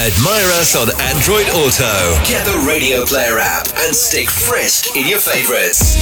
Admire us on Android Auto. Get the Radio Player app and stick Frisk in your favorites.